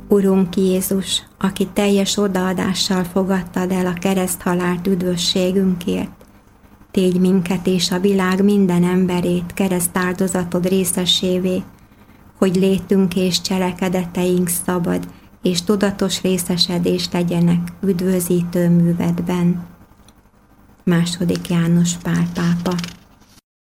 Urunk Jézus, aki teljes odaadással fogadtad el a kereszthalált üdvösségünkért, tégy minket és a világ minden emberét keresztáldozatod részesévé, hogy létünk és cselekedeteink szabad és tudatos részesedést legyenek üdvözítő művedben. II. János Pál pápa.